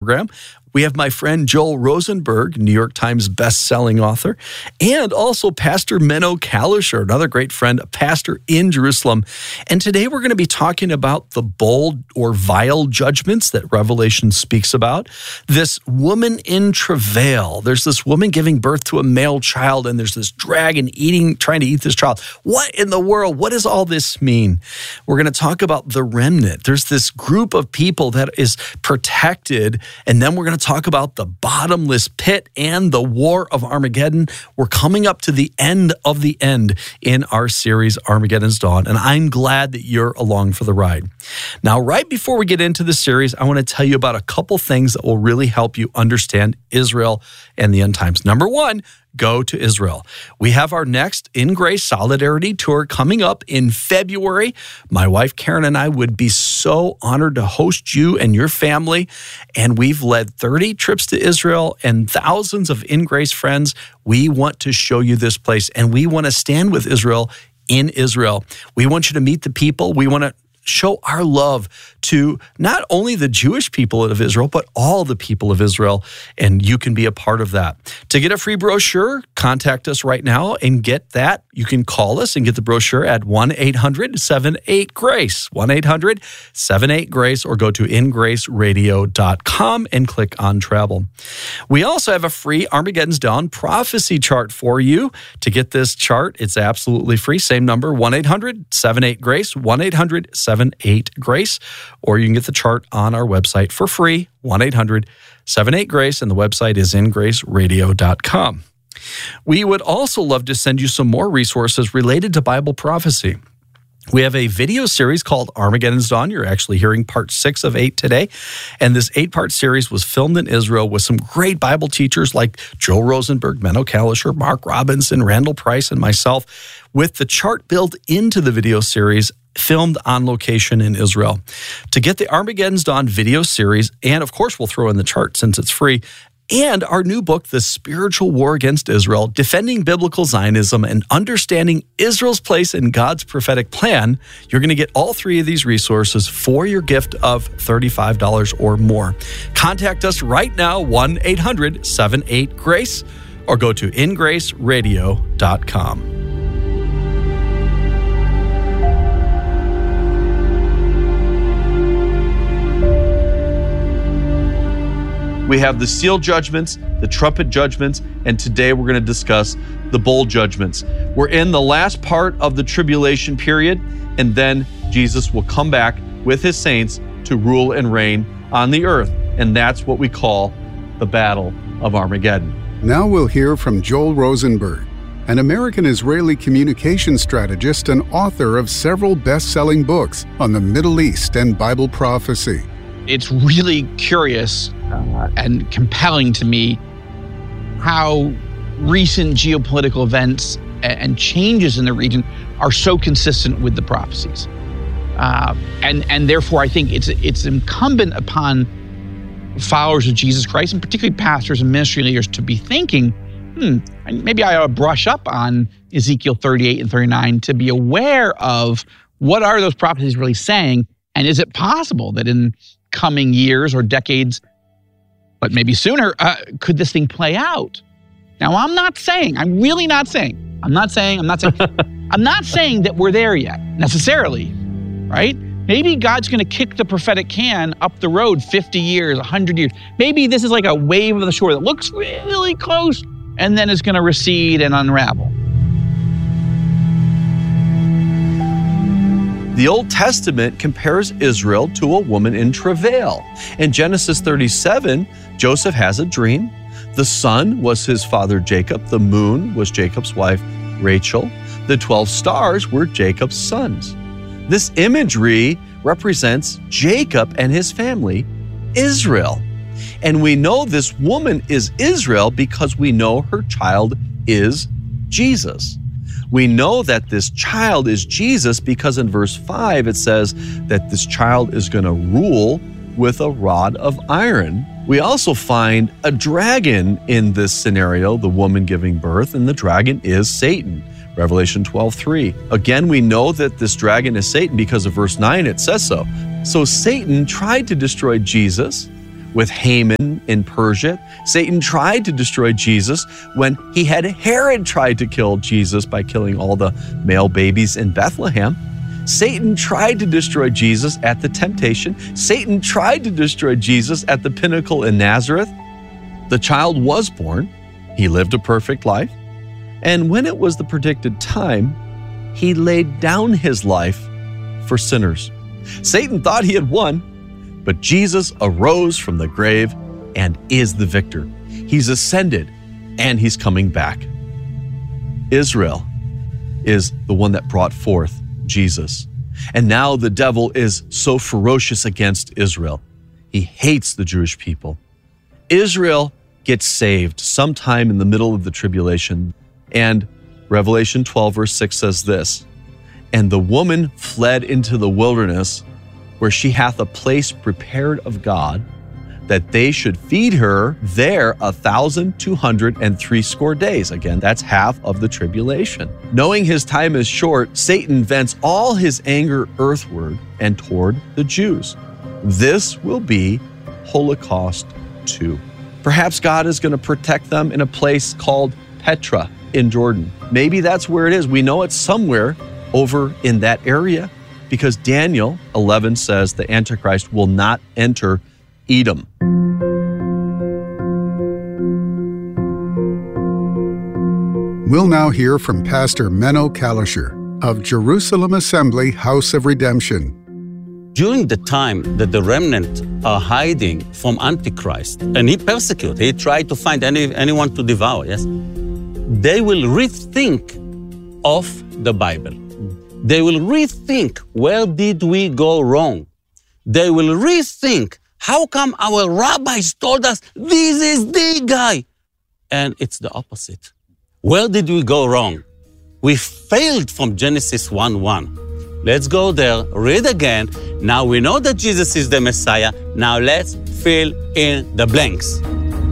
program. We have my friend Joel Rosenberg, New York Times best-selling author, and also Pastor Menno Kalischer, another great friend, a pastor in Jerusalem. And today we're going to be talking about the bold or vile judgments that Revelation speaks about. This woman in travail. There's this woman giving birth to a male child, and there's this dragon trying to eat this child. What in the world? What does all this mean? We're going to talk about the remnant. There's this group of people that is protected, and then we're going to talk about the bottomless pit and the war of Armageddon. We're coming up to the end of the end in our series, Armageddon's Dawn, and I'm glad that you're along for the ride. Now, right before we get into the series, I want to tell you about a couple things that will really help you understand Israel and the end times. Number one, go to Israel. We have our next In Grace Solidarity Tour coming up in February. My wife Karen and I would be so honored to host you and your family. And we've led 30 trips to Israel and thousands of In Grace friends. We want to show you this place, and we want to stand with Israel in Israel. We want you to meet the people. We want to show our love to not only the Jewish people of Israel, but all the people of Israel, and you can be a part of that. To get a free brochure, contact us right now and get that. You can call us and get the brochure at 1-800-78-GRACE, 1-800-78-GRACE, or go to ingraceradio.com and click on travel. We also have a free Armageddon's Dawn prophecy chart for you. To get this chart, it's absolutely free. Same number, 1-800-78-GRACE, 1-800-78-GRACE, or you can get the chart on our website for free, 1-800-78-GRACE, and the website is ingraceradio.com. We would also love to send you some more resources related to Bible prophecy. We have a video series called Armageddon's Dawn. You're actually hearing part 6 of 8 today. And this 8-part series was filmed in Israel with some great Bible teachers like Joel Rosenberg, Menno Kalischer, Mark Robinson, Randall Price, and myself, with the chart built into the video series, filmed on location in Israel. To get the Armageddon's Dawn video series, and of course we'll throw in the chart since it's free, and our new book, The Spiritual War Against Israel, Defending Biblical Zionism and Understanding Israel's Place in God's Prophetic Plan, you're going to get all 3 of these resources for your gift of $35 or more. Contact us right now, 1-800-78-GRACE, or go to ingraceradio.com. We have the seal judgments, the trumpet judgments, and today we're going to discuss the bowl judgments. We're in the last part of the tribulation period, and then Jesus will come back with his saints to rule and reign on the earth, and that's what we call the Battle of Armageddon. Now we'll hear from Joel Rosenberg, an American-Israeli communication strategist and author of several best-selling books on the Middle East and Bible prophecy. It's really curious and compelling to me how recent geopolitical events and changes in the region are so consistent with the prophecies. And therefore, I think it's incumbent upon followers of Jesus Christ, and particularly pastors and ministry leaders, to be thinking, maybe I ought to brush up on Ezekiel 38 and 39 to be aware of what are those prophecies really saying, and is it possible that in coming years or decades, but maybe sooner, could this thing play out? Now, I'm not saying that we're there yet, necessarily, right? Maybe God's going to kick the prophetic can up the road 50 years, 100 years. Maybe this is like a wave of the shore that looks really close and then is going to recede and unravel. The Old Testament compares Israel to a woman in travail. In Genesis 37, Joseph has a dream. The sun was his father Jacob. The moon was Jacob's wife Rachel. The 12 stars were Jacob's sons. This imagery represents Jacob and his family, Israel. And we know this woman is Israel because we know her child is Jesus. We know that this child is Jesus because in verse 5 it says that this child is going to rule with a rod of iron. We also find a dragon in this scenario, the woman giving birth, and the dragon is Satan. Revelation 12:3. Again, we know that this dragon is Satan because of verse 9, it says so. So Satan tried to destroy Jesus with Haman in Persia. Satan tried to destroy Jesus when he had Herod try to kill Jesus by killing all the male babies in Bethlehem. Satan tried to destroy Jesus at the temptation. Satan tried to destroy Jesus at the pinnacle in Nazareth. The child was born. He lived a perfect life. And when it was the predicted time, he laid down his life for sinners. Satan thought he had won, but Jesus arose from the grave and is the victor. He's ascended and he's coming back. Israel is the one that brought forth Jesus. And now the devil is so ferocious against Israel. He hates the Jewish people. Israel gets saved sometime in the middle of the tribulation. And Revelation 12 verse 6 says this, "And the woman fled into the wilderness, where she hath a place prepared of God, that they should feed her there 1,260 days." Again, that's half of the tribulation. Knowing his time is short, Satan vents all his anger earthward and toward the Jews. This will be Holocaust 2. Perhaps God is going to protect them in a place called Petra in Jordan. Maybe that's where it is. We know it's somewhere over in that area because Daniel 11 says the Antichrist will not enter Edom. We'll now hear from Pastor Menno Kalischer of Jerusalem Assembly House of Redemption. During the time that the remnant are hiding from Antichrist, and he persecuted, he tried to find anyone to devour, yes? They will rethink of the Bible. They will rethink, where did we go wrong? They will rethink, how come our rabbis told us this is the guy? And it's the opposite. Where did we go wrong? We failed from Genesis 1:1. Let's go there, read again. Now we know that Jesus is the Messiah. Now let's fill in the blanks.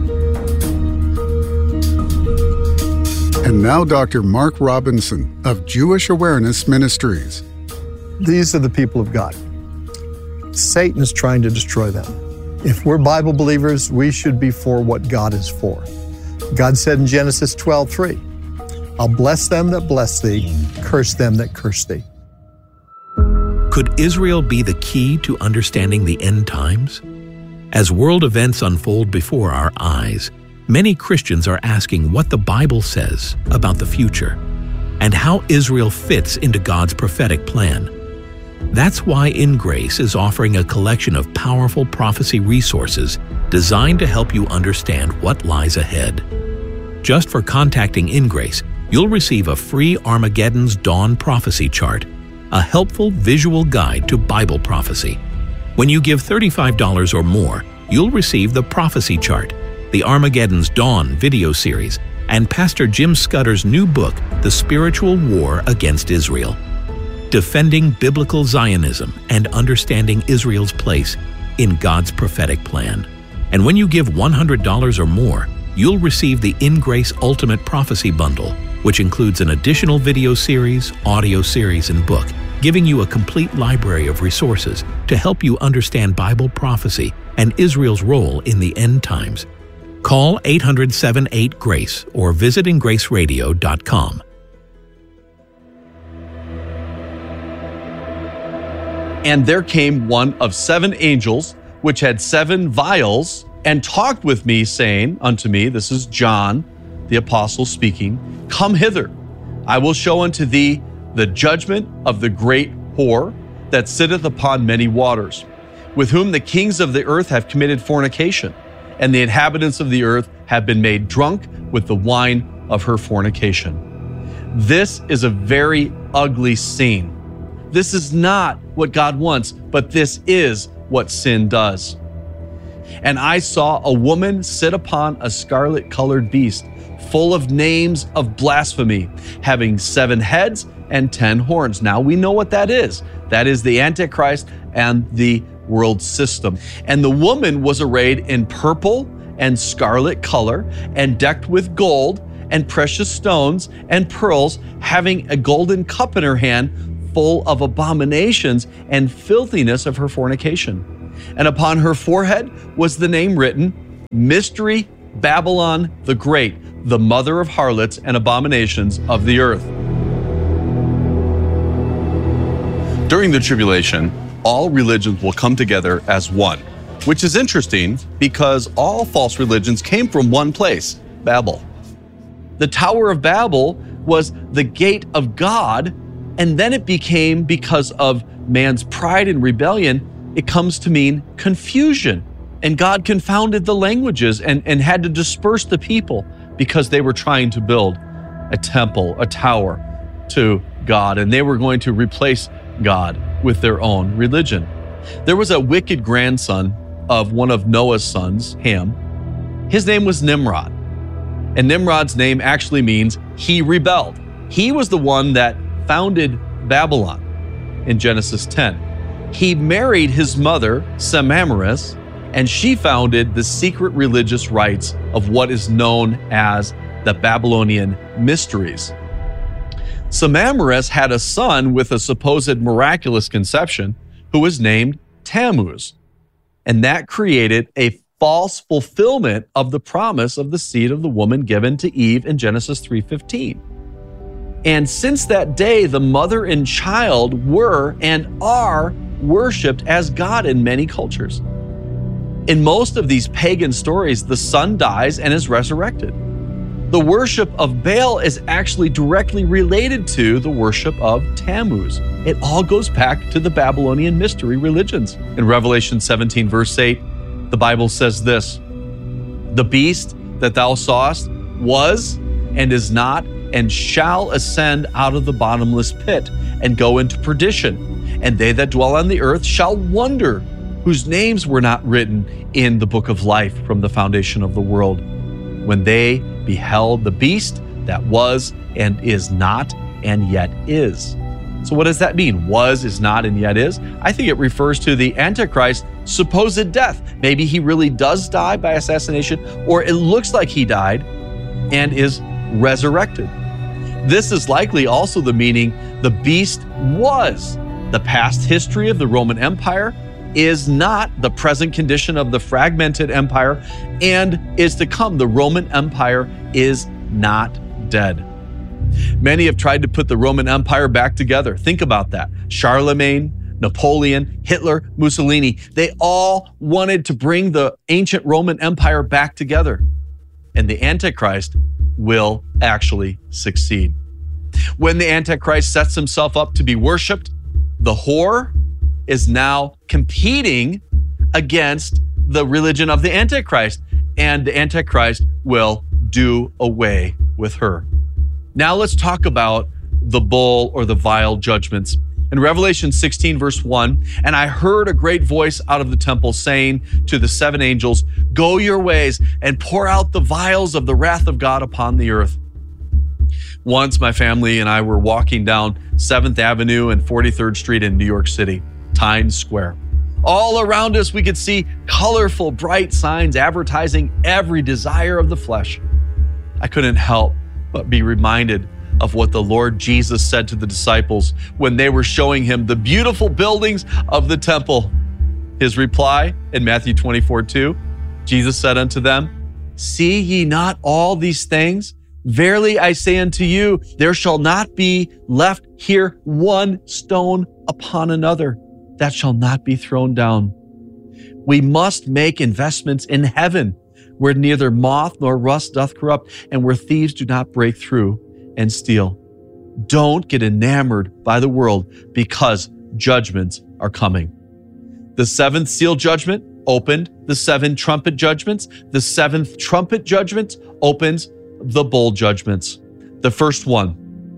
And now Dr. Mark Robinson of Jewish Awareness Ministries. These are the people of God. Satan is trying to destroy them. If we're Bible believers, we should be for what God is for. God said in Genesis 12:3, "I'll bless them that bless thee, curse them that curse thee." Could Israel be the key to understanding the end times? As world events unfold before our eyes, many Christians are asking what the Bible says about the future and how Israel fits into God's prophetic plan. That's why In Grace is offering a collection of powerful prophecy resources designed to help you understand what lies ahead. Just for contacting In Grace, you'll receive a free Armageddon's Dawn prophecy chart, a helpful visual guide to Bible prophecy. When you give $35 or more, you'll receive the prophecy chart, the Armageddon's Dawn video series, and Pastor Jim Scudder's new book, The Spiritual War Against Israel, Defending Biblical Zionism and Understanding Israel's Place in God's Prophetic Plan. And when you give $100 or more, you'll receive the In Grace Ultimate Prophecy Bundle, which includes an additional video series, audio series, and book, giving you a complete library of resources to help you understand Bible prophecy and Israel's role in the end times. Call 800-78-GRACE or visit ingraceradio.com. And there came one of 7 angels, which had 7 vials, and talked with me, saying unto me, this is John, the apostle speaking, "Come hither, I will show unto thee the judgment of the great whore that sitteth upon many waters, with whom the kings of the earth have committed fornication, and the inhabitants of the earth have been made drunk with the wine of her fornication." This is a very ugly scene. This is not what God wants, but this is what sin does. "And I saw a woman sit upon a scarlet-colored beast, full of names of blasphemy, having 7 heads and 10 horns." Now we know what that is. That is the Antichrist and the world system. "And the woman was arrayed in purple and scarlet color, and decked with gold and precious stones and pearls, having a golden cup in her hand, full of abominations and filthiness of her fornication. And upon her forehead was the name written, Mystery Babylon the Great, the mother of harlots and abominations of the earth. During the tribulation, all religions will come together as one, which is interesting because all false religions came from one place, Babel. The Tower of Babel was the gate of God, and then it became, because of man's pride and rebellion, it comes to mean confusion. And God confounded the languages and had to disperse the people because they were trying to build a temple, a tower to God, and they were going to replace God with their own religion. There was a wicked grandson of one of Noah's sons, Ham. His name was Nimrod. And Nimrod's name actually means he rebelled. He was the one that founded Babylon in Genesis 10. He married his mother, Semiramis, and she founded the secret religious rites of what is known as the Babylonian Mysteries. Semiramis had a son with a supposed miraculous conception who was named Tammuz, and that created a false fulfillment of the promise of the seed of the woman given to Eve in Genesis 3:15. And since that day, the mother and child were and are worshipped as God in many cultures. In most of these pagan stories, the son dies and is resurrected. The worship of Baal is actually directly related to the worship of Tammuz. It all goes back to the Babylonian mystery religions. In Revelation 17, verse 8, the Bible says this, "The beast that thou sawest was and is not and shall ascend out of the bottomless pit and go into perdition. And they that dwell on the earth shall wonder, whose names were not written in the book of life from the foundation of the world, when they beheld the beast that was and is not and yet is." So what does that mean? Was, is not, and yet is? I think it refers to the Antichrist's supposed death. Maybe he really does die by assassination, or it looks like he died and is resurrected. This is likely also the meaning the beast was. The past history of the Roman Empire is not the present condition of the fragmented empire and is to come. The Roman Empire is not dead. Many have tried to put the Roman Empire back together. Think about that. Charlemagne, Napoleon, Hitler, Mussolini, they all wanted to bring the ancient Roman Empire back together. And the Antichrist will actually succeed. When the Antichrist sets himself up to be worshiped, the whore is now competing against the religion of the Antichrist, and the Antichrist will do away with her. Now let's talk about the bowl or the vial judgments. In Revelation 16, verse 1, "And I heard a great voice out of the temple saying to the seven angels, Go your ways and pour out the vials of the wrath of God upon the earth." Once my family and I were walking down 7th Avenue and 43rd Street in New York City, Times Square. All around us, we could see colorful, bright signs advertising every desire of the flesh. I couldn't help but be reminded of what the Lord Jesus said to the disciples when they were showing him the beautiful buildings of the temple. His reply in Matthew 24:2, Jesus said unto them, "See ye not all these things? Verily I say unto you, there shall not be left here one stone upon another that shall not be thrown down." We must make investments in heaven, where neither moth nor rust doth corrupt, and where thieves do not break through and steal. Don't get enamored by the world, because judgments are coming. The seventh seal judgment opened the seven trumpet judgments. The seventh trumpet judgment opens the bowl judgments. The first one,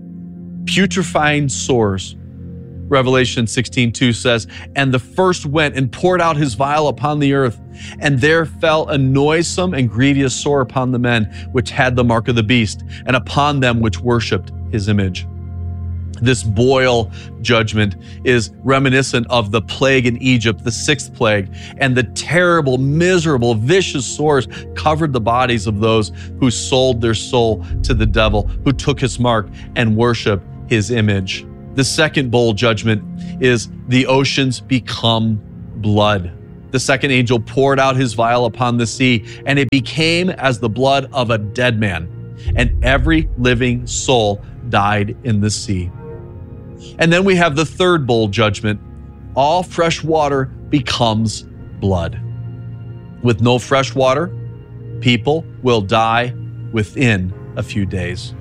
putrefying sores. Revelation 16:2 says, "And the first went and poured out his vial upon the earth, and there fell a noisome and grievous sore upon the men which had the mark of the beast, and upon them which worshipped his image." This boil judgment is reminiscent of the plague in Egypt, the sixth plague, and the terrible, miserable, vicious sores covered the bodies of those who sold their soul to the devil, who took his mark and worshiped his image. The second bowl judgment is the oceans become blood. The second angel poured out his vial upon the sea, and it became as the blood of a dead man, and every living soul died in the sea. And then we have the third bowl judgment. All fresh water becomes blood. With no fresh water, people will die within a few days.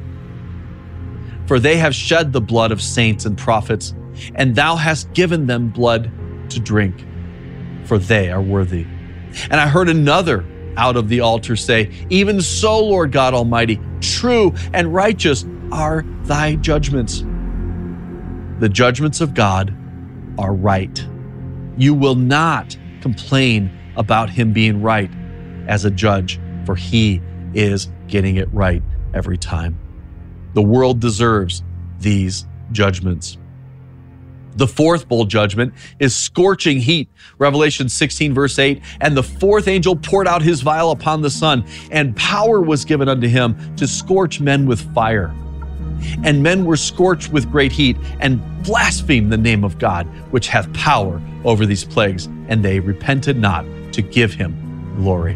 For they have shed the blood of saints and prophets, and thou hast given them blood to drink, for they are worthy. And I heard another out of the altar say, even so, Lord God Almighty, true and righteous are thy judgments. The judgments of God are right. You will not complain about him being right as a judge, for he is getting it right every time. The world deserves these judgments. The fourth bowl judgment is scorching heat. Revelation 16, verse 8, and the fourth angel poured out his vial upon the sun, and power was given unto him to scorch men with fire. And men were scorched with great heat, and blasphemed the name of God, which hath power over these plagues, and they repented not to give him glory.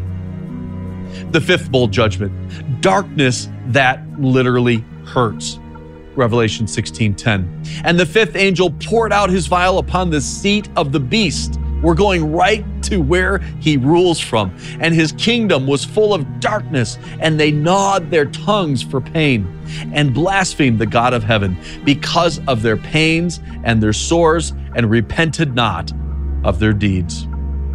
The fifth bowl judgment, darkness that literally hurts. Revelation 16:10. And the fifth angel poured out his vial upon the seat of the beast. We're going right to where he rules from. And his kingdom was full of darkness, and they gnawed their tongues for pain, and blasphemed the God of heaven because of their pains and their sores, and repented not of their deeds.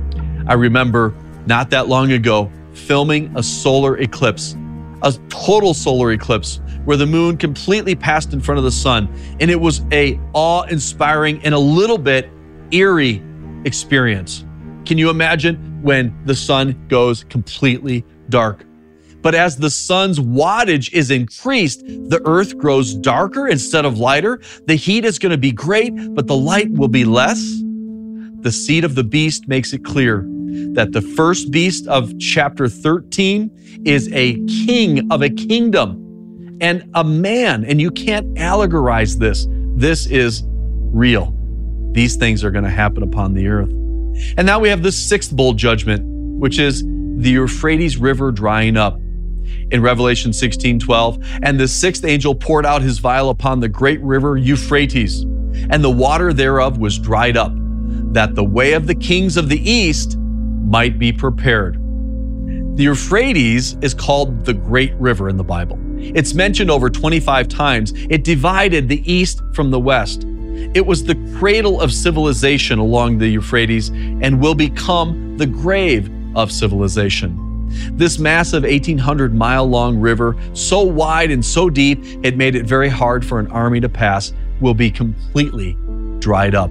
I remember not that long ago filming a solar eclipse, a total solar eclipse, where the moon completely passed in front of the sun. And it was a awe-inspiring and a little bit eerie experience. Can you imagine when the sun goes completely dark? But as the sun's wattage is increased, the earth grows darker instead of lighter. The heat is going to be great, but the light will be less. The seed of the beast makes it clear that the first beast of chapter 13 is a king of a kingdom and a man, and you can't allegorize this. This is real. These things are going to happen upon the earth. And now we have the sixth bowl judgment, which is the Euphrates River drying up. In Revelation 16:12, and the sixth angel poured out his vial upon the great river Euphrates, and the water thereof was dried up, that the way of the kings of the east might be prepared. The Euphrates is called the Great River in the Bible. It's mentioned over 25 times. It divided the east from the west. It was the cradle of civilization along the Euphrates and will become the grave of civilization. This massive 1,800-mile-long river, so wide and so deep it made it very hard for an army to pass, will be completely dried up.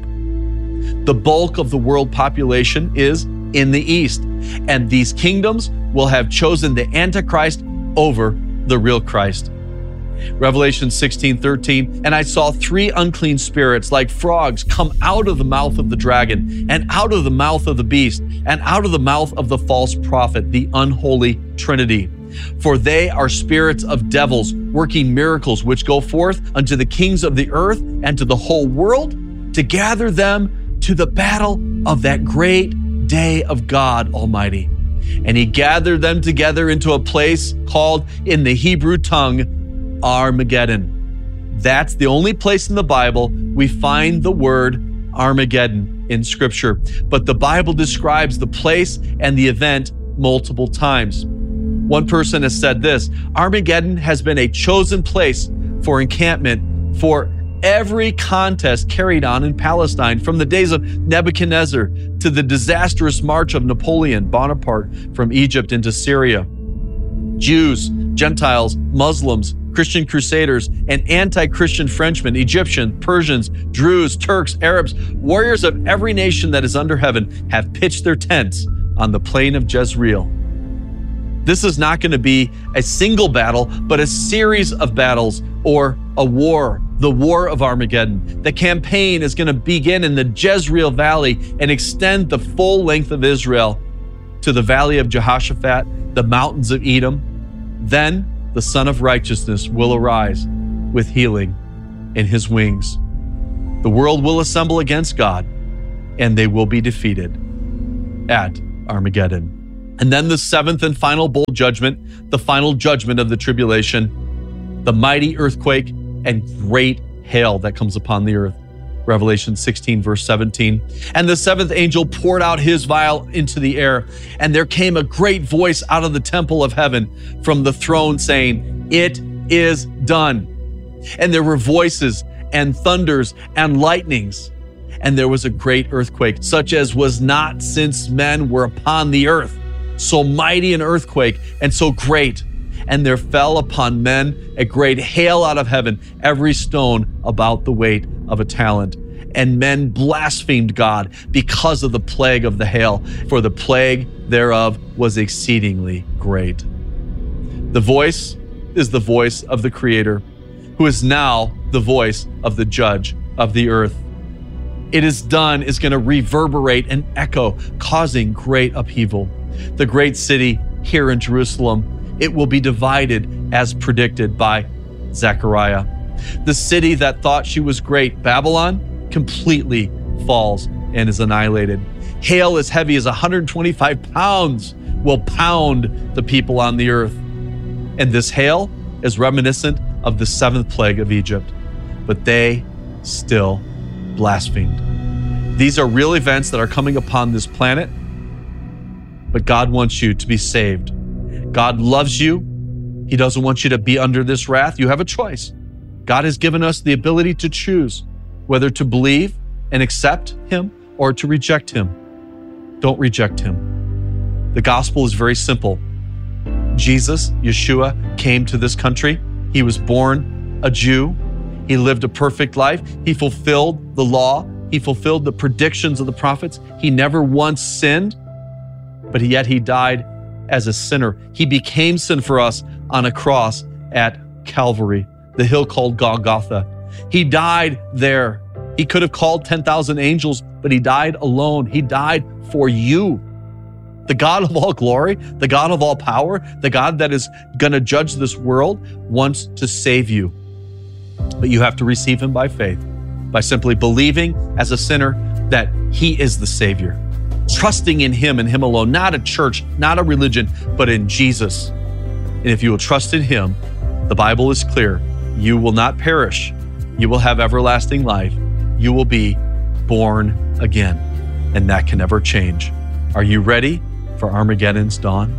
The bulk of the world population is in the east, and these kingdoms will have chosen the Antichrist over the real Christ. Revelation 16:13, and I saw three unclean spirits like frogs come out of the mouth of the dragon, and out of the mouth of the beast, and out of the mouth of the false prophet, the unholy Trinity. For they are spirits of devils, working miracles, which go forth unto the kings of the earth and to the whole world, to gather them to the battle of that great day of God Almighty. And he gathered them together into a place called in the Hebrew tongue Armageddon. That's the only place in the Bible we find the word Armageddon in Scripture. But the Bible describes the place and the event multiple times. One person has said this: Armageddon has been a chosen place for encampment for every contest carried on in Palestine, from the days of Nebuchadnezzar to the disastrous march of Napoleon Bonaparte from Egypt into Syria. Jews, Gentiles, Muslims, Christian crusaders, and anti-Christian Frenchmen, Egyptians, Persians, Druze, Turks, Arabs, warriors of every nation that is under heaven have pitched their tents on the plain of Jezreel. This is not going to be a single battle, but a series of battles, or a war, the War of Armageddon. The campaign is going to begin in the Jezreel Valley and extend the full length of Israel to the Valley of Jehoshaphat, the mountains of Edom. Then the Son of Righteousness will arise with healing in his wings. The world will assemble against God, and they will be defeated. at Armageddon. And then the seventh and final bowl judgment, the final judgment of the tribulation, the mighty earthquake and great hail that comes upon the earth. Revelation 16, verse 17. And the seventh angel poured out his vial into the air, and there came a great voice out of the temple of heaven from the throne saying, "It is done." And there were voices and thunders and lightnings, and there was a great earthquake, such as was not since men were upon the earth. So mighty an earthquake and so great. And there fell upon men a great hail out of heaven, every stone about the weight of a talent. And men blasphemed God because of the plague of the hail, for the plague thereof was exceedingly great. The voice is the voice of the Creator, who is now the voice of the Judge of the earth. It is done is going to reverberate and echo, causing great upheaval. The great city here in Jerusalem, it will be divided as predicted by Zechariah. The city that thought she was great, Babylon, completely falls and is annihilated. Hail as heavy as 125 pounds will pound the people on the earth. And this hail is reminiscent of the seventh plague of Egypt, but they still blasphemed. These are real events that are coming upon this planet, but God wants you to be saved. God loves you. He doesn't want you to be under this wrath. You have a choice. God has given us the ability to choose whether to believe and accept Him or to reject Him. Don't reject Him. The gospel is very simple. Jesus, Yeshua, came to this country. He was born a Jew. He lived a perfect life. He fulfilled the law. He fulfilled the predictions of the prophets. He never once sinned, but yet He died as a sinner. He became sin for us on a cross at Calvary, the hill called Golgotha. He died there. He could have called 10,000 angels, but He died alone. He died for you. The God of all glory, the God of all power, the God that is going to judge this world wants to save you. But you have to receive Him by faith, by simply believing as a sinner that He is the Savior. Trusting in Him and Him alone, not a church, not a religion, but in Jesus. And if you will trust in Him, the Bible is clear. You will not perish. You will have everlasting life. You will be born again. And that can never change. Are you ready for Armageddon's dawn?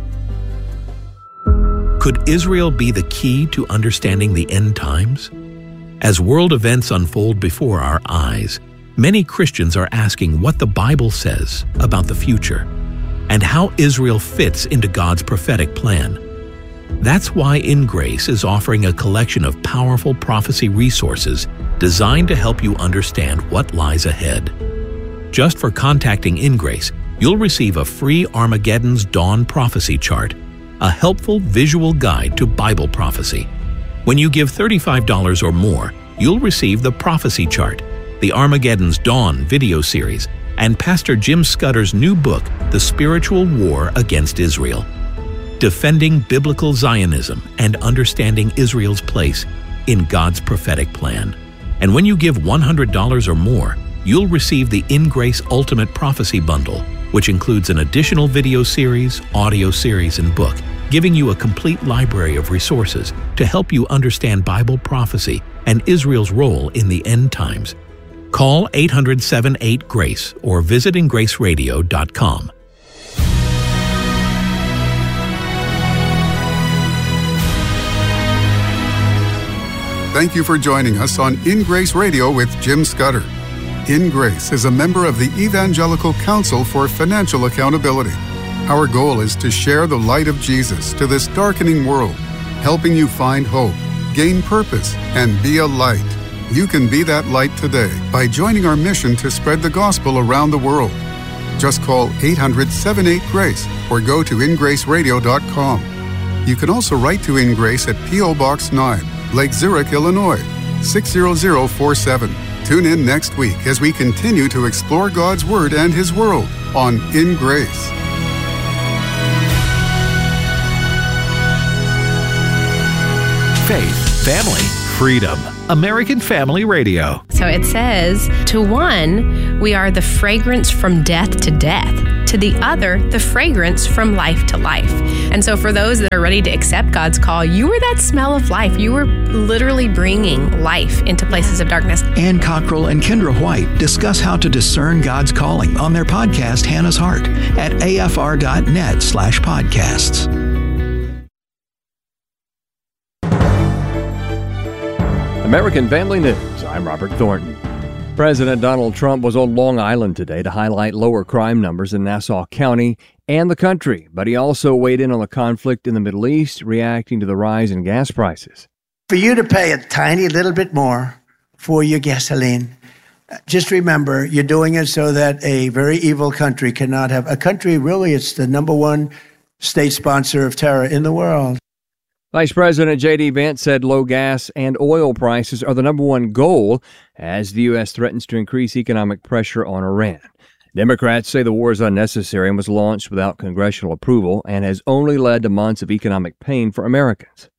Could Israel be the key to understanding the end times? As world events unfold before our eyes, many Christians are asking what the Bible says about the future and how Israel fits into God's prophetic plan. That's why In Grace is offering a collection of powerful prophecy resources designed to help you understand what lies ahead. Just for contacting In Grace, you'll receive a free Armageddon's Dawn prophecy chart, a helpful visual guide to Bible prophecy. When you give $35 or more, you'll receive the prophecy chart, the Armageddon's Dawn video series, and Pastor Jim Scudder's new book, The Spiritual War Against Israel. Defending Biblical Zionism and Understanding Israel's Place in God's Prophetic Plan. And when you give $100 or more, you'll receive the In Grace Ultimate Prophecy Bundle, which includes an additional video series, audio series, and book, giving you a complete library of resources to help you understand Bible prophecy and Israel's role in the end times. Call 800-78-GRACE or visit ingraceradio.com. Thank you for joining us on In Grace Radio with Jim Scudder. In Grace is a member of the Evangelical Council for Financial Accountability. Our goal is to share the light of Jesus to this darkening world, helping you find hope, gain purpose, and be a light. You can be that light today by joining our mission to spread the gospel around the world. Just call 800-78-GRACE or go to ingraceradio.com. You can also write to In Grace at P.O. Box 9, Lake Zurich, Illinois, 60047. Tune in next week as we continue to explore God's Word and His world on In Grace. Faith, family, freedom. American Family Radio. So it says, to one, we are the fragrance from death to death. To the other, the fragrance from life to life. And so for those that are ready to accept God's call, you were that smell of life. You were literally bringing life into places of darkness. Ann Cockrell and Kendra White discuss how to discern God's calling on their podcast, Hannah's Heart, at afr.net/podcasts. American Family News, I'm Robert Thornton. President Donald Trump was on Long Island today to highlight lower crime numbers in Nassau County and the country, but he also weighed in on the conflict in the Middle East, reacting to the rise in gas prices. For you to pay a tiny little bit more for your gasoline, just remember, you're doing it so that a very evil country cannot have a country. Really, it's the number one state sponsor of terror in the world. Vice President J.D. Vance said low gas and oil prices are the number one goal as the U.S. threatens to increase economic pressure on Iran. Democrats say the war is unnecessary and was launched without congressional approval and has only led to months of economic pain for Americans.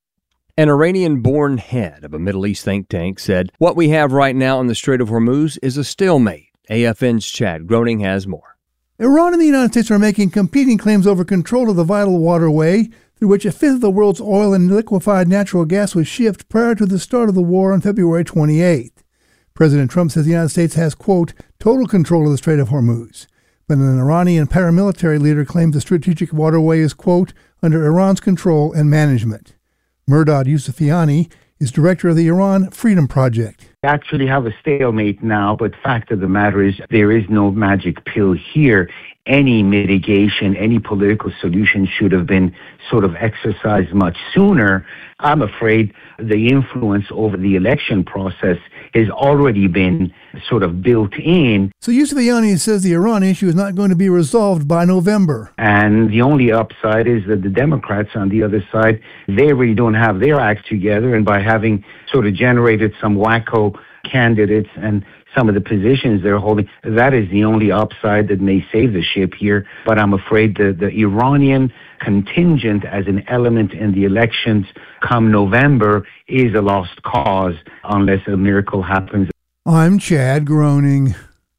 An Iranian-born head of a Middle East think tank said, "What we have right now in the Strait of Hormuz is a stalemate." AFN's Chad Groening has more. Iran and the United States are making competing claims over control of the vital waterway through which a fifth of the world's oil and liquefied natural gas was shipped prior to the start of the war on February 28th. President Trump says the United States has, quote, total control of the Strait of Hormuz. But an Iranian paramilitary leader claims the strategic waterway is, quote, under Iran's control and management. Mehrdad Yousefiani is director of the Iran Freedom Project. We actually have a stalemate now, but fact of the matter is there is no magic pill here. Any mitigation, any political solution should have been sort of exercised much sooner. I'm afraid the influence over the election process has already been sort of built in. So Yousefiani says the Iran issue is not going to be resolved by November. And the only upside is that the Democrats on the other side, they really don't have their acts together. And by having sort of generated some wacko candidates and some of the positions they're holding, that is the only upside that may save the ship here. But I'm afraid the Iranian contingent as an element in the elections come November is a lost cause unless a miracle happens. I'm Chad Groening.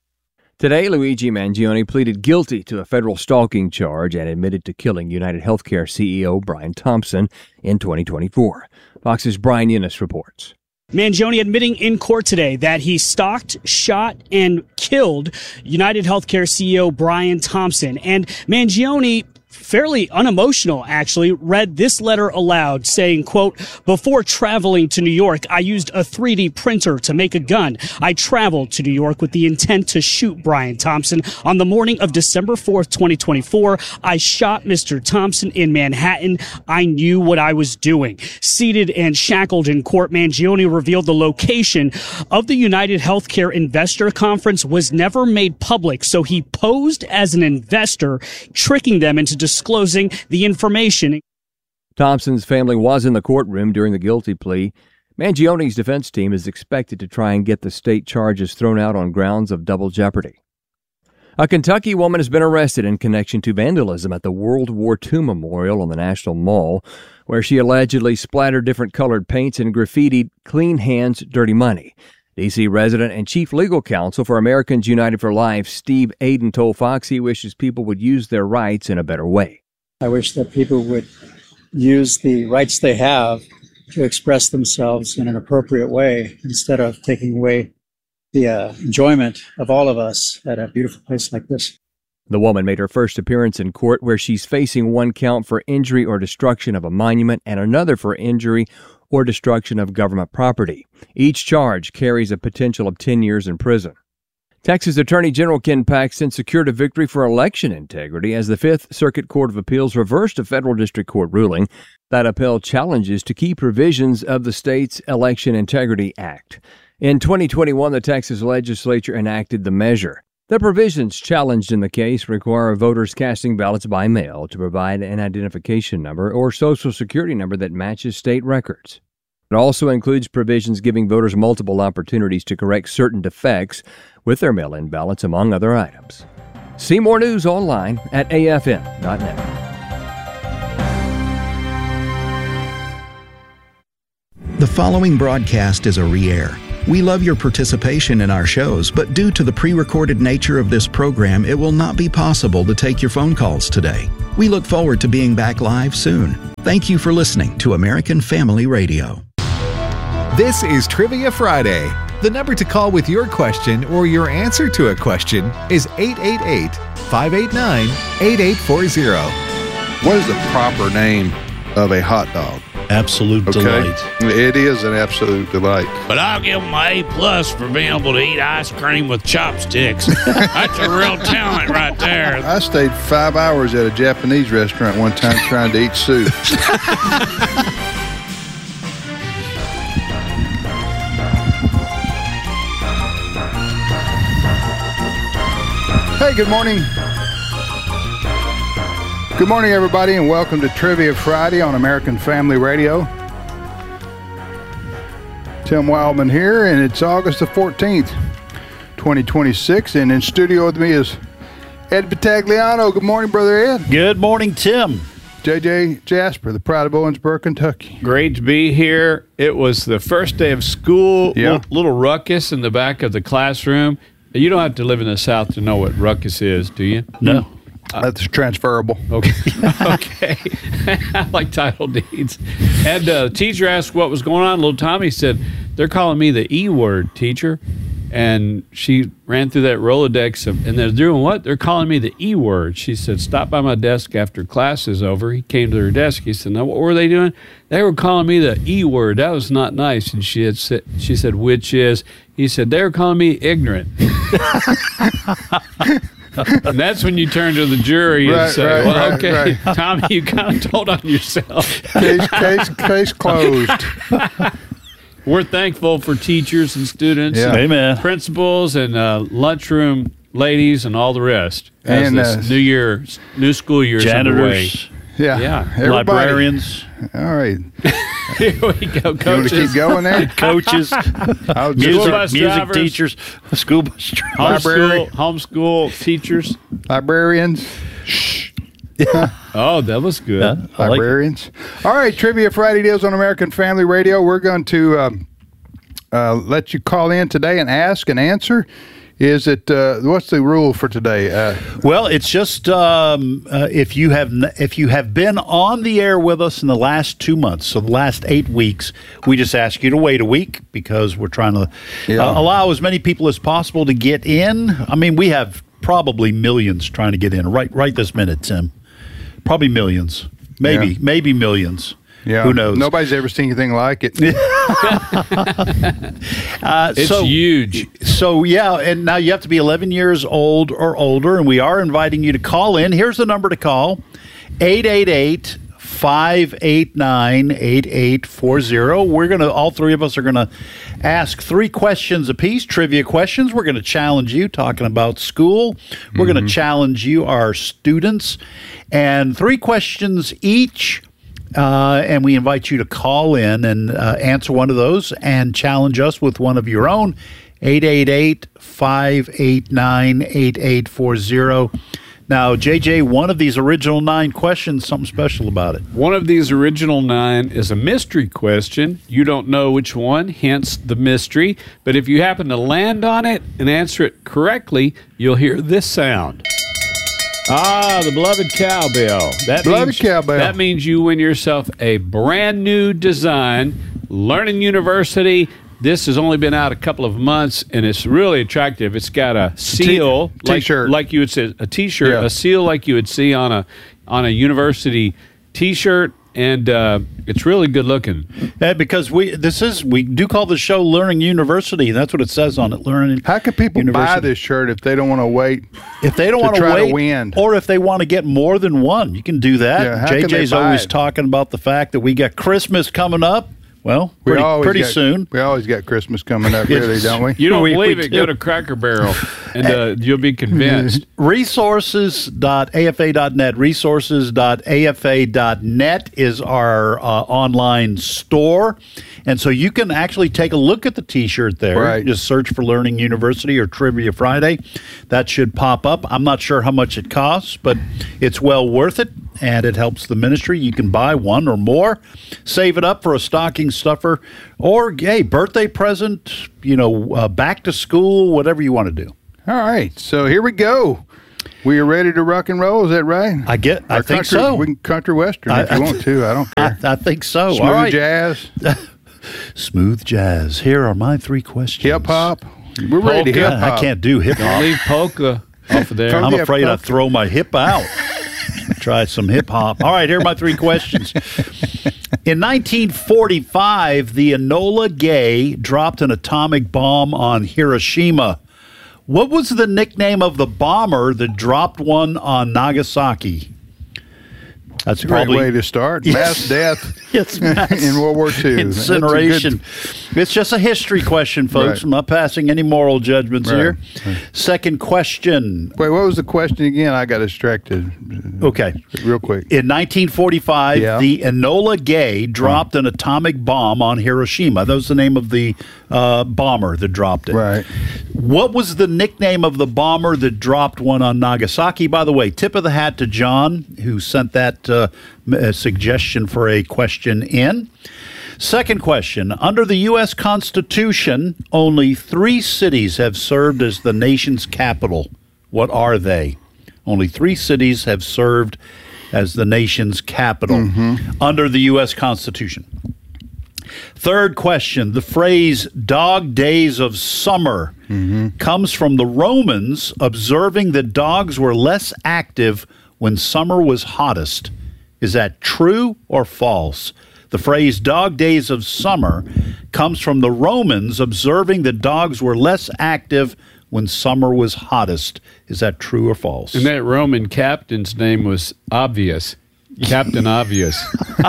Today, Luigi Mangione pleaded guilty to a federal stalking charge and admitted to killing United Healthcare CEO Brian Thompson in 2024. Fox's Brian Eunice reports. Mangione admitting in court today that he stalked, shot, and killed United Healthcare CEO Brian Thompson. And Mangione, fairly unemotional, actually, read this letter aloud saying, quote, before traveling to New York, I used a 3D printer to make a gun. I traveled to New York with the intent to shoot Brian Thompson. On the morning of December 4th, 2024, I shot Mr. Thompson in Manhattan. I knew what I was doing. Seated and shackled in court, Mangione revealed the location of the United Healthcare Investor Conference was never made public, so he posed as an investor, tricking them into disclosing the information. Thompson's family was in the courtroom during the guilty plea. Mangione's defense team is expected to try and get the state charges thrown out on grounds of double jeopardy. A Kentucky woman has been arrested in connection to vandalism at the World War II Memorial on the National Mall, where she allegedly splattered different colored paints and graffitied "Clean Hands, Dirty Money." D.C. resident and chief legal counsel for Americans United for Life, Steve Aden, told Fox he wishes people would use their rights in a better way. I wish that people would use the rights they have to express themselves in an appropriate way instead of taking away the enjoyment of all of us at a beautiful place like this. The woman made her first appearance in court, where she's facing one count for injury or destruction of a monument and another for injury or destruction of government property. Each charge carries a potential of 10 years in prison. Texas Attorney General Ken Paxton secured a victory for election integrity as the Fifth Circuit Court of Appeals reversed a federal district court ruling that upheld challenges to key provisions of the state's Election Integrity Act. In 2021, the Texas legislature enacted the measure. The provisions challenged in the case require voters casting ballots by mail to provide an identification number or social security number that matches state records. It also includes provisions giving voters multiple opportunities to correct certain defects with their mail-in ballots, among other items. See more news online at afn.net. The following broadcast is a re-air. We love your participation in our shows, but due to the pre-recorded nature of this program, it will not be possible to take your phone calls today. We look forward to being back live soon. Thank you for listening to American Family Radio. This is Trivia Friday. The number to call with your question or your answer to a question is 888-589-8840. What is the proper name of a hot dog? Absolute delight. It is an absolute delight. But I'll give them an A+ for being able to eat ice cream with chopsticks. That's a real talent right there. I stayed 5 hours at a Japanese restaurant one time trying to eat soup. Hey, good morning. Good morning, everybody, and welcome to Trivia Friday on American Family Radio. Tim Wildman here, and it's August the 14th, 2026, and in studio with me is Ed Battagliano. Good morning, Brother Ed. Good morning, Tim. JJ Jasper, the pride of Owensboro, Kentucky. Great to be here. It was the first day of school. Yeah. Little ruckus in the back of the classroom. You don't have to live in the South to know what ruckus is, do you? No. That's transferable. Okay. Okay. I like title deeds. And the teacher asked what was going on. Little Tommy said, they're calling me the E word, teacher. And she ran through that Rolodex and they're doing what? They're calling me the E word. She said, stop by my desk after class is over. He came to her desk. He said, now what were they doing? They were calling me the E word. That was not nice. And she said, which is? He said, they were calling me ignorant. And that's when you turn to the jury and say, okay, Tommy, you kind of told on yourself. Case closed. We're thankful for teachers and students, and Amen. principals, and lunchroom ladies, and all the rest. As And this new school year is underway. Janitors. Yeah. Everybody. Librarians. All right. Here we go, coaches. You want to keep going there? Coaches. music teachers. School bus drivers. Homeschool teachers. Librarians. Oh, that was good. Yeah, Librarians. All right, Trivia Friday deals on American Family Radio. We're going to let you call in today and ask and answer. Is it what's the rule for today? Well, it's just if you have been on the air with us in the last 2 months, so the last 8 weeks, we just ask you to wait a week because we're trying to allow as many people as possible to get in. I mean, we have probably millions trying to get in right this minute, Tim. Probably millions, maybe millions. Yeah, who knows? Nobody's ever seen anything like it. It's huge. So, and now you have to be 11 years old or older, and we are inviting you to call in. Here's the number to call, 888-589-8840. All three of us are going to ask 3 questions apiece, trivia questions. We're going to challenge you talking about school. We're going to challenge you, our students, and 3 questions each. And we invite you to call in and answer one of those and challenge us with one of your own. 888-589-8840. Now, JJ, one of these original 9 questions, something special about it. One of these original 9 is a mystery question. You don't know which one, hence the mystery. But if you happen to land on it and answer it correctly, you'll hear this sound. Ah, the beloved cowbell. That means you win yourself a brand new design, Learning University. This has only been out a couple of months, and it's really attractive. It's got a seal, T-shirt, like you would say, a T-shirt, a seal like you would see on a university T-shirt, and it's really good looking. Because we do call the show Learning University. That's what it says on it. Learning. How can people buy this shirt if they don't want to wait? If they don't want to try wait, to win, or if they want to get more than one, you can do that. Yeah, JJ's always talking about the fact that we got Christmas coming up. Well, pretty soon. We always got Christmas coming up, really, don't we? You don't believe it? Go to Cracker Barrel, and you'll be convinced. Resources.afa.net. Resources.afa.net is our online store. And so you can actually take a look at the T-shirt there. Right. Just search for Learning University or Trivia Friday. That should pop up. I'm not sure how much it costs, but it's well worth it. and it helps the ministry. You can buy one or more, save it up for a stocking stuffer, or, hey, birthday present, back to school, whatever you want to do. All right, so here we go. We are ready to rock and roll, is that right? I think country, so. We can country western if you want to. I don't care. I think so. Smooth All right. jazz. Smooth jazz. Here are my 3 questions. Hip hop. We're ready to hip hop. I can't do hip hop. Don't leave polka off of there. I'm afraid I'd throw my hip out. Try some hip hop. All right, here are my 3 questions. In 1945, the Enola Gay dropped an atomic bomb on Hiroshima. What was the nickname of the bomber that dropped one on Nagasaki? That's a great way to start. Mass death in World War II. Incineration. It's just a history question, folks. Right. I'm not passing any moral judgments here. Right. Second question. Wait, what was the question again? I got distracted. Okay. Real quick. In 1945, the Enola Gay dropped an atomic bomb on Hiroshima. That was the name of the bomber that dropped it. Right. What was the nickname of the bomber that dropped one on Nagasaki? By the way, tip of the hat to John, who sent that suggestion for a question in. Second question. Under the U.S. Constitution, only 3 cities have served as the nation's capital. What are they? Only 3 cities have served as the nation's capital under the U.S. Constitution. Third question. The phrase dog days of summer comes from the Romans observing that dogs were less active when summer was hottest. Is that true or false? The phrase dog days of summer comes from the Romans observing that dogs were less active when summer was hottest. Is that true or false? And that Roman captain's name was Obvious. Captain Obvious.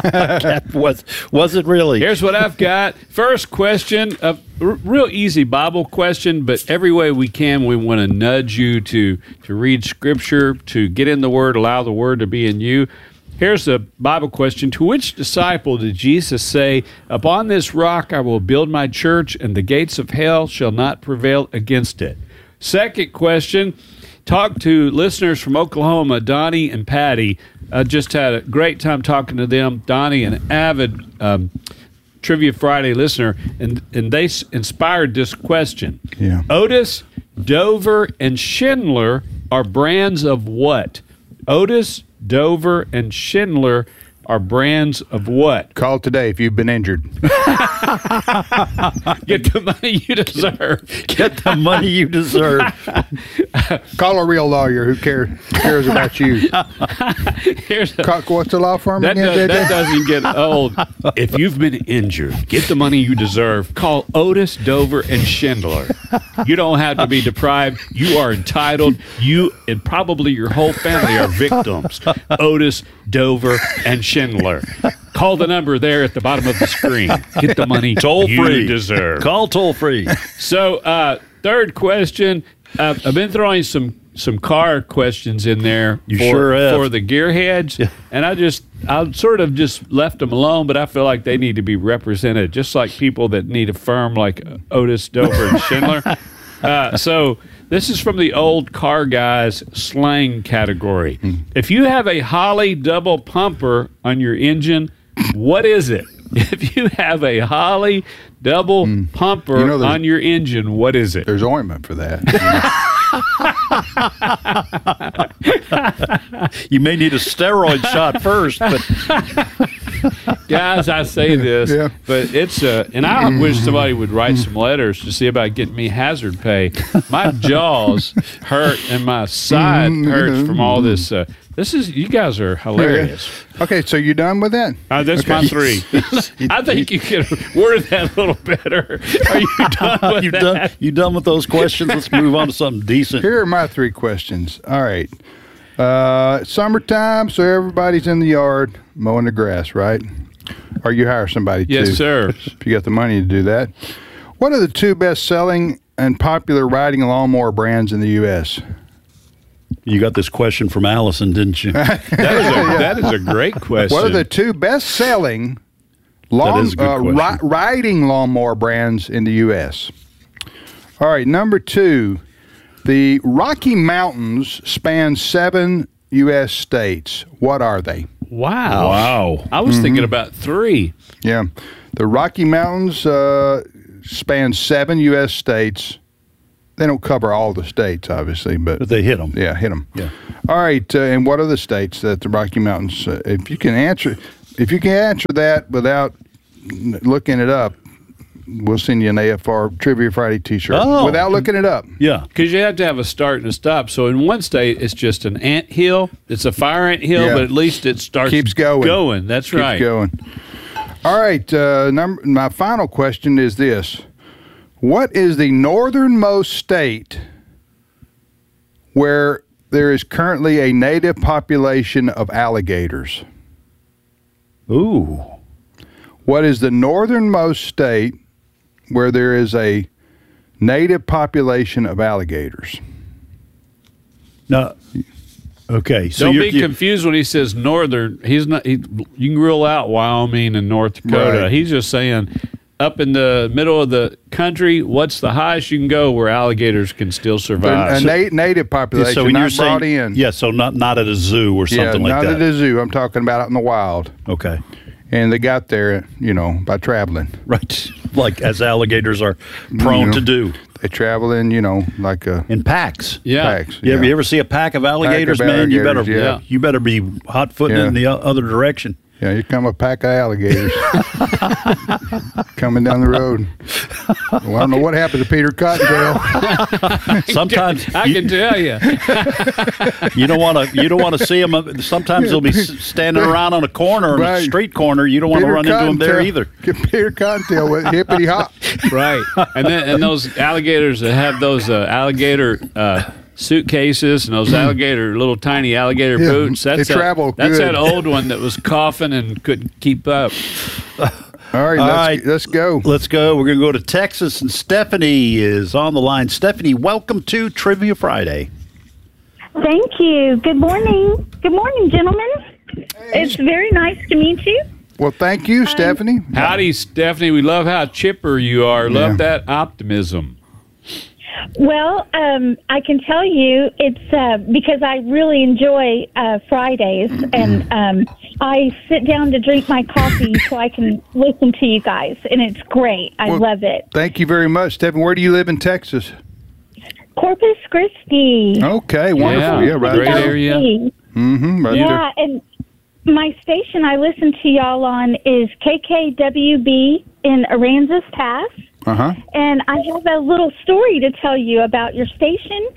Was it really? Here's what I've got. First question, a real easy Bible question, but every way we can, we want to nudge you to read Scripture, to get in the Word, allow the Word to be in you. Here's a Bible question. To which disciple did Jesus say, "Upon this rock I will build my church, and the gates of hell shall not prevail against it"? Second question. Talk to listeners from Oklahoma, Donnie and Patty. I just had a great time talking to them. Donnie, an avid Trivia Friday listener, and they inspired this question. Yeah. Otis, Dover, and Schindler are brands of what? Otis, Dover, and Schindler are brands of what? Call today if you've been injured. Get the money you deserve. Get the money you deserve. Call a real lawyer who cares about you. What's the law firm again? That doesn't get old. If you've been injured, get the money you deserve. Call Otis, Dover, and Schindler. You don't have to be deprived. You are entitled. You and probably your whole family are victims. Otis, Dover, and Schindler. Call the number there at the bottom of the screen. Get the money toll-free. You deserve. Call toll-free. So, third question. I've been throwing some car questions in there for the gearheads, and I sort of just left them alone, but I feel like they need to be represented, just like people that need a firm like Otis, Dover, and Schindler. So this is from the old car guys slang category. If you have a Holley double pumper on your engine, what is it? If you have a Holley double pumper on your engine, what is it? There's ointment for that. You may need a steroid shot first, but guys, I say this, but it's and I wish somebody would write some letters to see about getting me hazard pay. My jaws hurt and my side hurts from all this. You guys are hilarious. Okay, so you done with that? That's my 3. I think you could word that a little better. Are you done with that? You done with those questions? Let's move on to something decent. Here are my 3 questions. All right. Summertime, so everybody's in the yard mowing the grass, right? Or you hire somebody too. Yes, sir. If you got the money to do that. What are the 2 best-selling and popular riding lawnmower brands in the U.S.? You got this question from Allison, didn't you? That is a great question. What are the 2 best-selling riding lawnmower brands in the U.S.? All right, number 2, the Rocky Mountains span 7 U.S. states. What are they? Wow. I was thinking about 3. Yeah. The Rocky Mountains span 7 U.S. states. They don't cover all the states, obviously, but they hit them. Yeah, hit them. Yeah. All right. And what are the states that the Rocky Mountains? If you can answer that without looking it up, we'll send you an AFR Trivia Friday T-shirt without looking it up. Yeah, because you have to have a start and a stop. So in one state, it's just an ant hill. It's a fire ant hill, but at least it starts keeps going. That's keeps right. Going. All right. My final question is this: what is the northernmost state where there is currently a native population of alligators? Ooh. What is the northernmost state where there is a native population of alligators? No. Okay. So don't be confused when he says northern. He's not. You can rule out Wyoming and North Dakota. Right. He's just saying up in the middle of the country, what's the highest you can go where alligators can still survive? A native population, so when not you're brought saying, in. Yeah, so not at a zoo or something like that. Not at a zoo. I'm talking about out in the wild. Okay. And they got there, by traveling. Right. Like as alligators are prone to do. They travel in, like in packs. Yeah. Packs. You ever see a pack of alligators, man? You better be hot footing in the other direction. Yeah, here come a pack of alligators coming down the road. Well, I don't know what happened to Peter Cottontail. Sometimes I can tell you, you don't want to see them. Sometimes they'll be standing around on a corner, on a street corner. You don't want to run into them there either. Get Peter Cottontail with hippity hop. Right, and those alligators that have those alligator. Suitcases and those little tiny alligator boots. That's that old one that was coughing and couldn't keep up. All right, let's go. Let's go. We're going to go to Texas, and Stephanie is on the line. Stephanie, welcome to Trivia Friday. Thank you. Good morning. Good morning, gentlemen. It's very nice to meet you. Well, thank you, Stephanie. Howdy, Stephanie. We love how chipper you are. Love that optimism. Well, I can tell you it's because I really enjoy Fridays, and I sit down to drink my coffee so I can listen to you guys, and it's great. I love it. Thank you very much, Stephen. Where do you live in Texas? Corpus Christi. Okay, wonderful. Yeah, right great there. area. Mm-hmm, right there. And my station I listen to y'all on is KKWB in Aransas Pass. Uh-huh. And I have a little story to tell you about your station.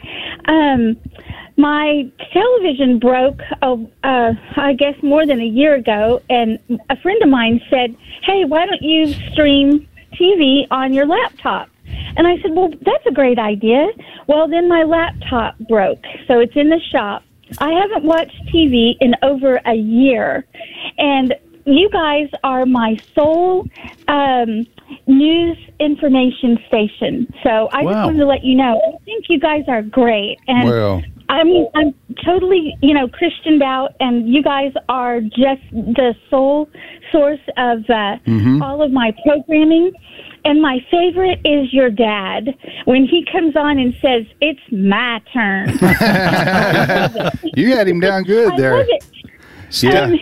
My television broke, I guess, more than a year ago, and a friend of mine said, hey, why don't you stream TV on your laptop? And I said, well, that's a great idea. Well, then my laptop broke, so it's in the shop. I haven't watched TV in over a year, and you guys are my sole news information station. So I just wanted to let you know, I think you guys are great. And I'm totally, Christianed out, and you guys are just the sole source of all of my programming. And my favorite is your dad when he comes on and says, it's my turn. You had him down good there. I love it. Yeah.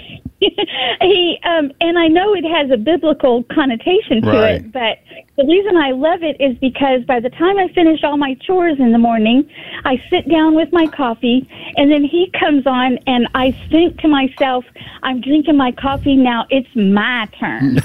He and I know it has a biblical connotation to it, but the reason I love it is because by the time I finish all my chores in the morning, I sit down with my coffee, and then he comes on, and I think to myself, I'm drinking my coffee now. It's my turn.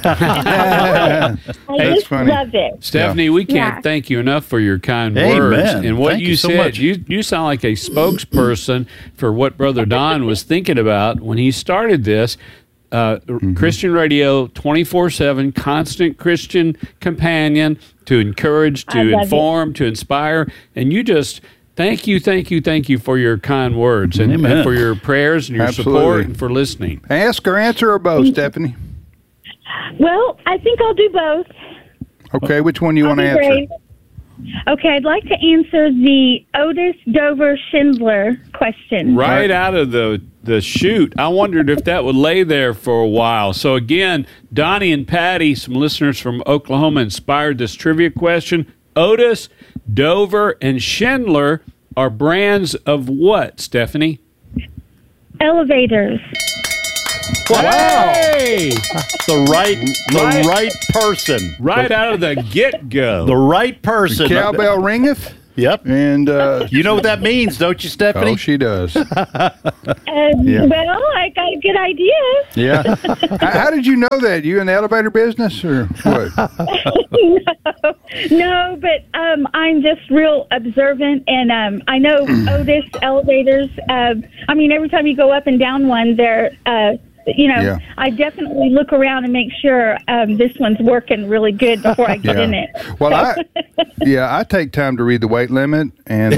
I just funny. love it. Stephanie, we can't thank you enough for your kind words. And what Thank you you so said, much. you sound like a spokesperson for what Brother Don was thinking about when he started this. Christian radio, 24/7, constant Christian companion to encourage, to inform, to inspire. And you just thank you for your kind words and for your prayers and your support and for listening. Ask or answer or both, Stephanie? Well, I think I'll do both. Okay, which one do you want to answer? Brave. Okay, I'd like to answer the Otis Dover Schindler question. Right out of the chute. I wondered if that would lay there for a while. So again, Donnie and Patty, some listeners from Oklahoma, inspired this trivia question. Otis, Dover, and Schindler are brands of what, Stephanie? elevators. Wow! Hey! The right person. Right out of the get-go. The right person. The cowbell ringeth? Yep. And you know what that means, don't you, Stephanie? Oh, she does. Well, I got a good idea. Yeah. How did you know that? You in the elevator business or what? No, but I'm just real observant, and I know Otis elevators. I mean, every time you go up and down one, they're I definitely look around and make sure this one's working really good before I get in it. Well, I take time to read the weight limit and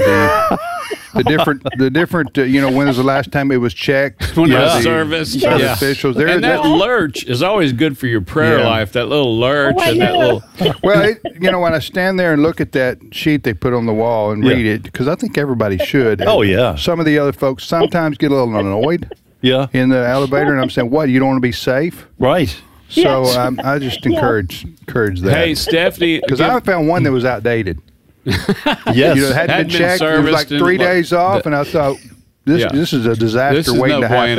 the different. When was the last time it was checked? When it was serviced. Yeah. Officials. And that lurch is always good for your prayer life. That little lurch and that little. Well, when I stand there and look at that sheet they put on the wall and read it, because I think everybody should. Oh yeah. Some of the other folks sometimes get a little annoyed. Yeah. In the elevator, and I'm saying, what? You don't want to be safe? Right. So I just encourage that. Hey, Stephanie. Because I found one that was outdated. Yes. It hadn't been checked. It was like 3 days off, and I thought, this is a disaster waiting to happen.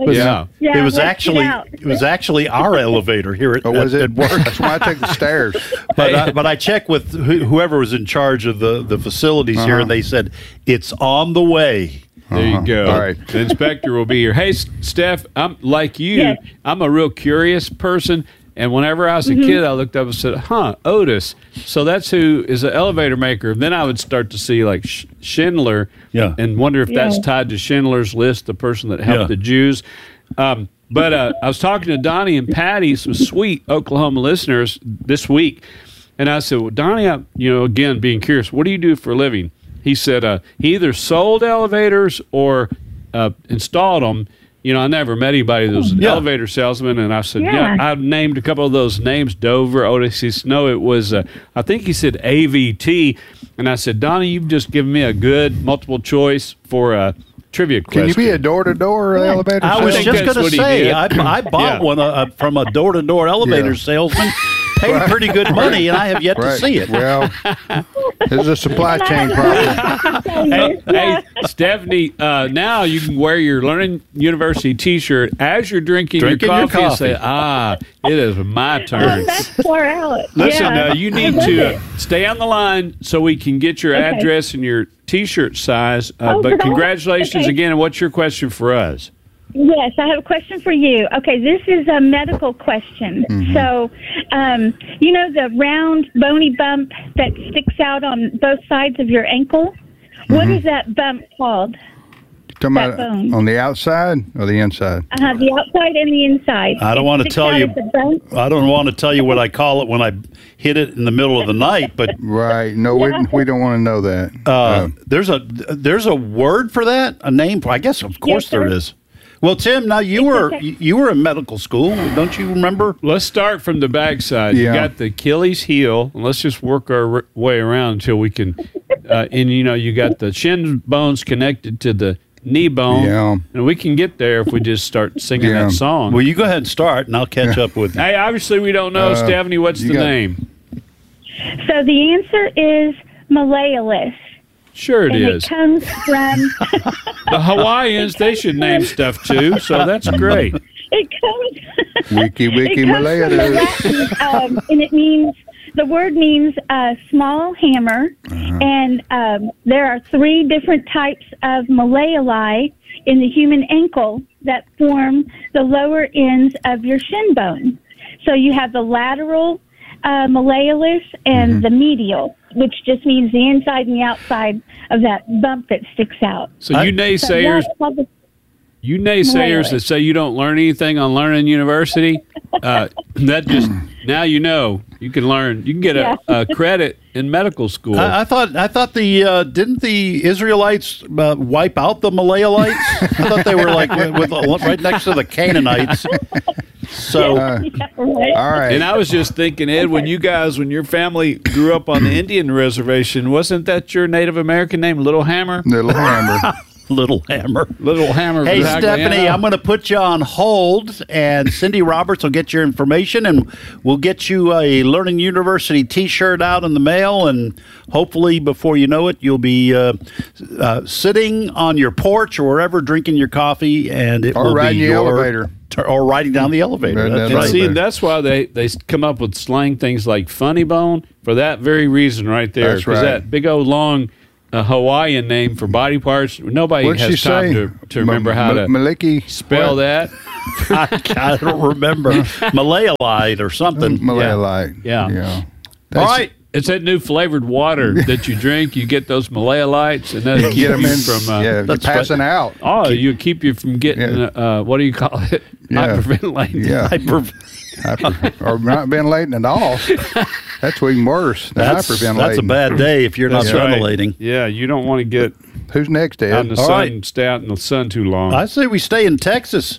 It was actually our elevator here at work. That's why I take the stairs. But I checked with whoever was in charge of the facilities here, and they said, it's on the way. There you go. All right. The inspector will be here. Hey, Steph, I'm like you. Yes. I'm a real curious person. And whenever I was a kid, I looked up and said, Otis. So that's who is an elevator maker. Then I would start to see like Schindler and wonder if that's tied to Schindler's List, the person that helped the Jews. But I was talking to Donnie and Patty, some sweet Oklahoma listeners this week. And I said, well, Donnie, again, being curious, what do you do for a living? He said he either sold elevators or installed them. I never met anybody that was an elevator salesman. And I said, I've named a couple of those names, Dover, Otis. He said, no, it was, I think he said AVT. And I said, Donnie, you've just given me a good multiple choice for a trivia question. Can you be a door-to-door elevator salesman? I was just going to say, I bought one from a door-to-door elevator salesman. Paid pretty good money, and I have yet to see it. Well, there's a supply chain problem. Hey, Stephanie, now you can wear your Learning University T-shirt as you're drinking your coffee and say, it is my turn. That's far out. Listen, you need to stay on the line so we can get your address and your T-shirt size. But congratulations again, and what's your question for us? Yes, I have a question for you. Okay, this is a medical question. Mm-hmm. So, the round bony bump that sticks out on both sides of your ankle, what is that bump called? You're talking about on the outside or the inside? The outside and the inside. I don't want to tell you. I don't want to tell you what I call it when I hit it in the middle of the night. But no, we don't want to know that. There's a word for that, a name for. I guess of course there is. Well, Tim, now you were in medical school, don't you remember? Let's start from the backside. You got the Achilles heel, and let's just work our way around until we can. You got the shin bones connected to the knee bone, and we can get there if we just start singing that song. Well, you go ahead and start, and I'll catch up with you. Hey, obviously we don't know, Stephanie. What's the name? So the answer is malleolus. Sure it is. It comes from the Hawaiians. They should name stuff too, so that's great. It comes. Wiki malleolus. And it means the word means small hammer, and there are 3 different types of malleoli in the human ankle that form the lower ends of your shin bone. So you have the lateral malleolus and the medial, which just means the inside and the outside of that bump that sticks out. So you naysayers, that say you don't learn anything on Learning University, that just now you can learn. You can get a credit in medical school. I thought didn't the Israelites wipe out the Malayites? I thought they were like right next to the Canaanites. So, all right. And I was just thinking, Ed, when your family grew up on the Indian reservation, wasn't that your Native American name, Little Hammer? Little Hammer. Little Hammer. Little Hammer. Hey, Bagliano. Stephanie, I'm going to put you on hold, and Cindy Roberts will get your information, and we'll get you a Learning University T-shirt out in the mail, and hopefully before you know it, you'll be sitting on your porch or wherever drinking your coffee, and it will riding be the your elevator. Or riding down the elevator. That's right. See, that's why they come up with slang things like funny bone for that very reason right there. That's right. That big old long Hawaiian name for body parts, nobody What'd has she time say? to remember how to Maliki spell that. I don't remember. Malayalite or something. Malayalite. Yeah. All right. It's that new flavored water that you drink. You get those Malayalites, and then get them in from passing out. Oh, you keep you from getting what do you call it? Hyperventilating. Yeah. Or not ventilating at all. That's even worse than hyperventilating. That's a bad day if you're not ventilating. Yeah, you don't want to get. Who's next, Ed? Out in the sun, stay out in the sun too long. I say we stay in Texas.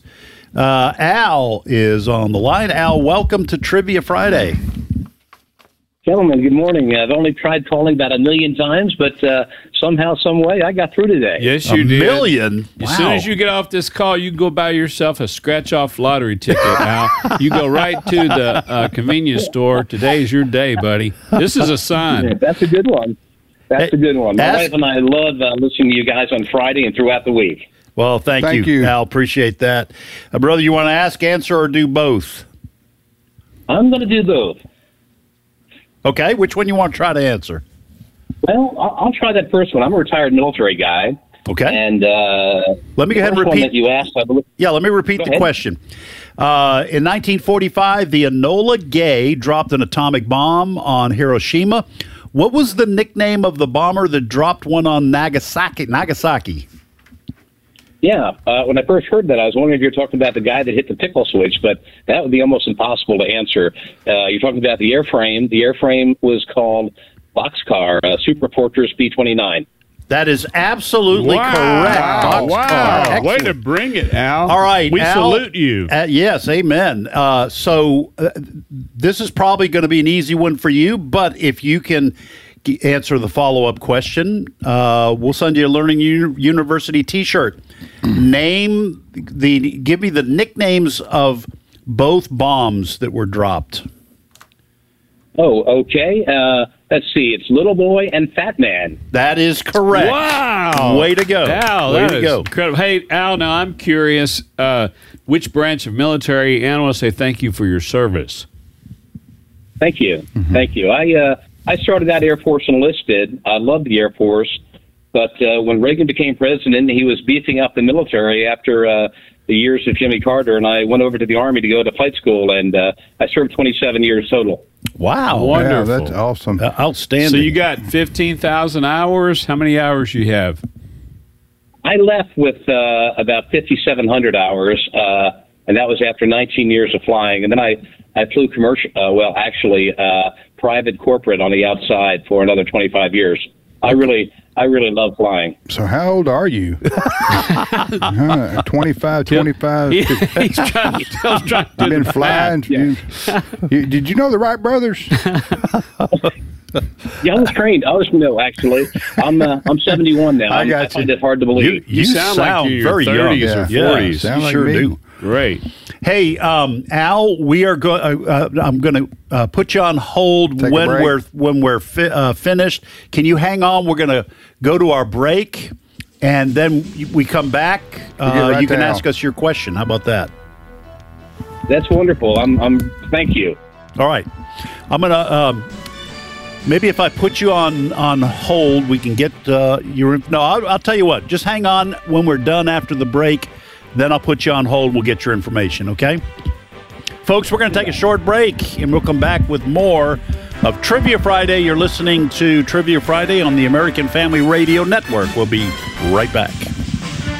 Al is on the line. Al, welcome to Trivia Friday. Gentlemen, good morning. I've only tried calling about 1 million times, but somehow, some way, I got through today. Yes, you did. 1 million? As soon as you get off this call, you can go buy yourself a scratch-off lottery ticket, Al. You go right to the convenience store. Today's your day, buddy. This is a sign. Yeah, that's a good one. That's a good one. My wife and I love listening to you guys on Friday and throughout the week. Well, thank you, Al. Appreciate that. Brother, you want to ask, answer, or do both? I'm going to do both. Okay, which one you want to try to answer? Well, I'll try that first one. I'm a retired military guy. Okay. And let me go ahead and repeat. That you asked, let me repeat the question. In 1945, the Enola Gay dropped an atomic bomb on Hiroshima. What was the nickname of the bomber that dropped one on Nagasaki? Yeah, when I first heard that, I was wondering if you're talking about the guy that hit the pickle switch, but that would be almost impossible to answer. You're talking about the airframe. The airframe was called Boxcar, Super Fortress B-29. That is absolutely correct. Wow. Way to bring it, Al. All right. We Al, salute you. Yes, amen. So this is probably going to be an easy one for you, but if you can answer the follow-up question, we'll send you a Learning University T-shirt. Give me the nicknames of both bombs that were dropped. Oh, okay. Let's see. It's Little Boy and Fat Man. That is correct. Wow. Way to go. Al, Way that to is go. incredible. Hey, Al, now I'm curious, which branch of military, and I want to say thank you for your service. Thank you. Mm-hmm. Thank you. I started out Air Force enlisted. I loved the Air Force. But when Reagan became president, he was beefing up the military after the years of Jimmy Carter, and I went over to the Army to go to flight school, and I served 27 years total. Wow. Wonderful. Yeah, that's awesome. Outstanding. So you got 15,000 hours. How many hours you have? I left with about 5,700 hours, and that was after 19 years of flying. And then I flew commercial, private corporate on the outside for another 25 years. I really love flying. So how old are you? 25. He's trying to You've been flying. Yeah. Did you know the Wright brothers? Yeah, I was trained. Actually, I'm 71 now. I find it hard to believe. You sound like you're very 30s young. Or 40s. Sound like sure me. do. Great. Hey, Al, we are going. I'm going to put you on hold when we're finished. Can you hang on? We're going to go to our break, and then we come back. You can ask us your question. How about that? That's wonderful. Thank you. All right, I'm going to. Maybe if I put you on hold, we can get your. No, I'll tell you what. Just hang on when we're done after the break. Then I'll put you on hold. We'll get your information, okay? Folks, we're going to take a short break, and we'll come back with more of Trivia Friday. You're listening to Trivia Friday on the American Family Radio Network. We'll be right back.